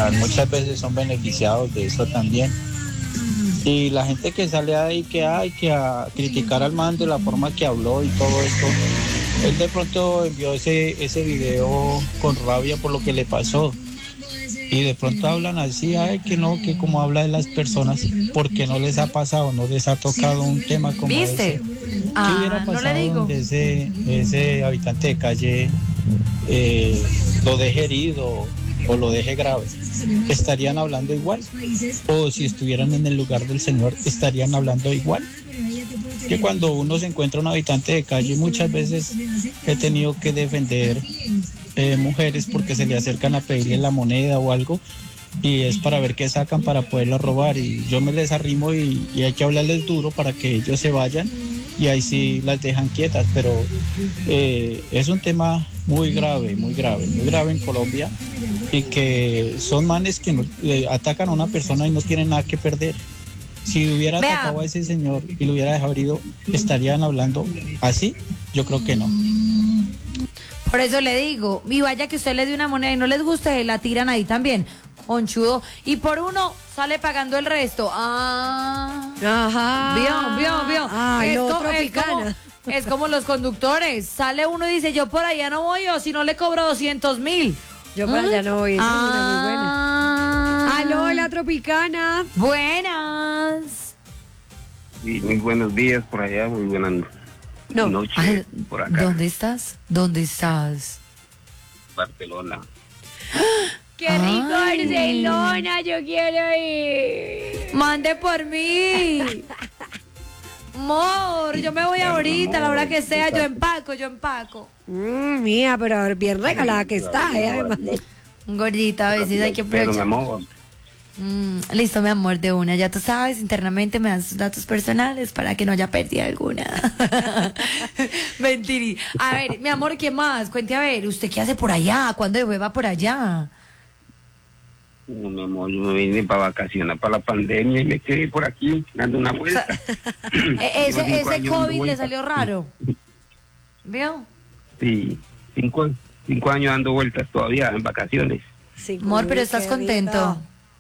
muchas veces son beneficiados de eso también. Y la gente que sale ahí que hay que a criticar al man de la forma que habló y todo esto, él de pronto envió ese video con rabia por lo que le pasó. Y de pronto hablan así, ay, que no, que como habla de las personas, porque no les ha pasado, no les ha tocado un tema como ¿Viste? ese. ¿Qué hubiera No le pasado digo. donde ese habitante de calle lo deje herido o lo deje grave? ¿Estarían hablando igual? O si estuvieran en el lugar del Señor, ¿estarían hablando igual? Que cuando uno se encuentra un habitante de calle, muchas veces he tenido que defender mujeres porque se le acercan a pedirle la moneda o algo y es para ver qué sacan para poderla robar, y yo me les arrimo y hay que hablarles duro para que ellos se vayan y ahí sí las dejan quietas, pero es un tema muy grave, muy grave, muy grave en Colombia, y que son manes que atacan a una persona y no tienen nada que perder. Si hubiera Vea. atacado a ese señor y lo hubiera dejado herido, ¿estarían hablando así? Yo creo que no. Por eso le digo, y vaya que usted le dé una moneda y no les guste, la tiran ahí también, conchudo. Y por uno sale pagando el resto. Ajá. Vio. Ay, Es no, co- Tropicana. es como los conductores. Sale uno y dice, yo por allá no voy, o si no le cobro 200.000. Yo para allá no voy, esa es una muy buena. Aló, la Tropicana. Buenas. Sí, muy buenos días por allá, muy buenas noches Ay, por acá, ¿Dónde estás? ¿Dónde estás? Barcelona. Qué rico Ay. Barcelona, yo quiero ir. Mande por mí. Amor, yo me voy ahorita, a la hora que sea, yo empaco. Mía, pero bien regalada que está, además. Gordita, a veces hay que Pero mi aprovechar. amor, Listo, mi amor, de una. Ya tú sabes, internamente me das tus datos personales para que no haya pérdida alguna. Mentiri. A ver, mi amor, ¿qué más? Cuente a ver, ¿usted qué hace por allá? ¿Cuándo va por allá? no, mi amor, yo me vine para vacacionar para la pandemia y me quedé por aquí dando una vuelta. Ese Llevo 5 años dando COVID le vueltas. salió raro. ¿Vio? Sí, 5 años dando vueltas todavía en vacaciones. Sí, Amor, pero qué ¿estás rico. contento?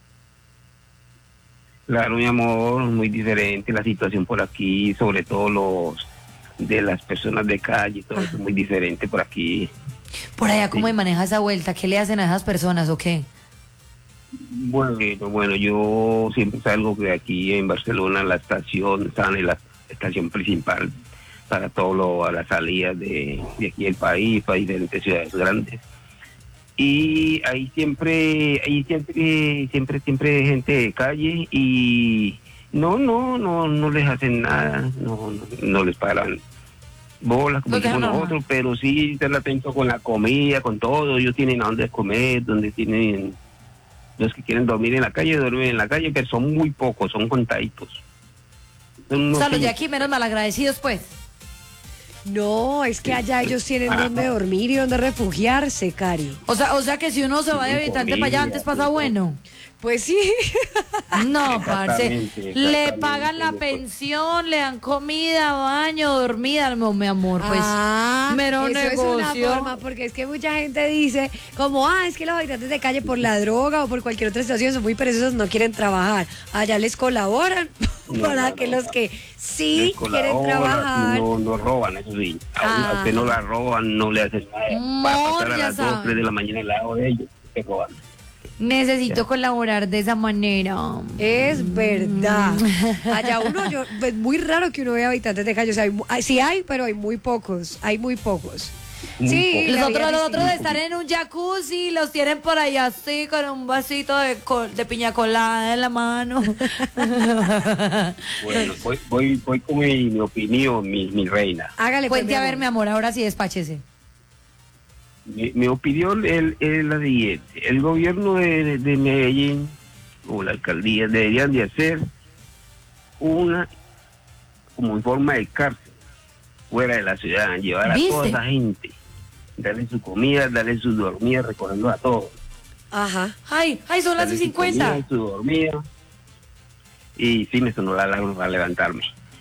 Claro, mi amor, muy diferente la situación por aquí, sobre todo de las personas de calle, todo eso es muy diferente por aquí. Por allá, ¿cómo Sí. maneja esa vuelta? ¿Qué le hacen a esas personas o qué? Bueno, yo siempre salgo de aquí en Barcelona, la estación, sale la estación principal para a las salidas de aquí del país, para diferentes ciudades grandes. Y ahí siempre hay gente de calle y no les hacen nada, no les paran bolas como Los dejan decimos nosotros, pero sí están atentos con la comida, con todo. Ellos tienen a dónde comer, donde tienen. Los que quieren dormir en la calle, duermen en la calle, pero son muy pocos, son contaditos. Son O unos sea, los de cinco. aquí menos malagradecidos, pues. No, es que allá ellos tienen donde dormir y donde refugiarse, Cari. O sea que si uno se va de habitante para allá, antes pasa bueno. Pues sí. No, parce. Exactamente, Le pagan la pensión, le dan comida, baño, dormida, mi amor. Pues mero eso es negocio. una forma, porque es que mucha gente dice, como, es que los habitantes de calle por la droga o por cualquier otra situación son muy perezosos, no quieren trabajar. Allá les colaboran para que los que sí Les quieren colaboran, trabajar. no roban, eso sí. A usted no la roban, no le hacen nada. Va a pasar a Ya las 2, sabe. 3 de la mañana al lado de ellos, te roban. Necesito colaborar de esa manera. Es verdad. Allá es muy raro que uno vea habitantes de calle. O sea, sí hay, pero hay muy pocos. Hay muy pocos. Muy Sí, pocos. la Los vida otros, es distinta. están en un jacuzzi, los tienen por allá así, con un vasito de piña colada en la mano. Bueno, voy con mi opinión, mi reina. Hágale pues, Cuente a ver, mi amor, ahora sí despáchese. Mi opinión es la siguiente. El gobierno de Medellín o la alcaldía deberían de hacer una como en forma de cárcel fuera de la ciudad, llevar a ¿Viste? toda esa gente, darle su comida, darle su dormida, recogerlos a todos. Ajá. Ay, son las Darle su 50. comida, su dormida. Y sí, me sonó la alarma para levantarme.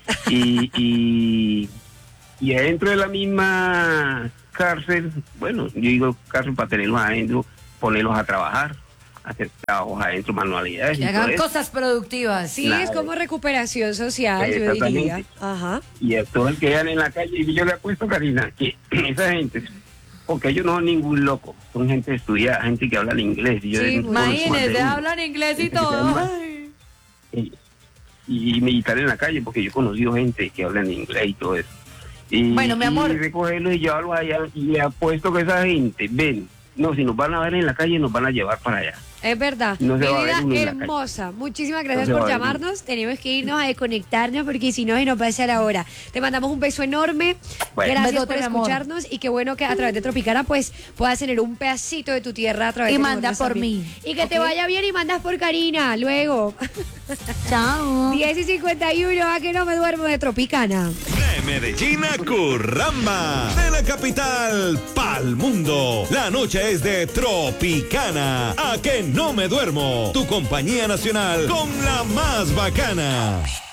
Y adentro de la misma cárcel, bueno, yo digo cárcel para tenerlos adentro, ponerlos a trabajar, hacer trabajos adentro, manualidades. Que y todo hagan eso. cosas productivas. Sí, Claro. es como recuperación social, yo Exactamente. diría. Ajá. Y a todos los que quedan en la calle, y yo le apuesto, Karina, que esa gente, porque ellos no son ningún loco, son gente estudiada, gente que habla el inglés. Y yo Sí, conozco más de Imagínense, uno. hablan inglés y Gente que todo. llama- Ay. y meditar en la calle, porque yo he conocido gente que habla en inglés y todo eso. Y, Bueno, mi amor. Y recogerlos y llevarlos allá, y le apuesto que esa gente, ven, no, si nos van a ver en la calle, nos van a llevar para allá. Es verdad. No se Mi va a ver vida uno en la calle. hermosa. Muchísimas gracias No se por va a ver llamarnos. Tenemos que irnos a desconectarnos porque si no se nos pasa la hora. Te mandamos un beso enorme. Bueno. Gracias Besote, por mi amor. escucharnos y qué bueno que a través de Tropicana pues puedas tener un pedacito de tu tierra a través Y de manda nosotros por también. mí. Y que te ¿Ok? vaya bien y mandas por Karina luego. Chao. 10:51, a que no me duermo de Tropicana. De Medellín a Curramba, de la capital pa'l mundo. La noche es de Tropicana. A que no me duermo. Tu compañía nacional con la más bacana.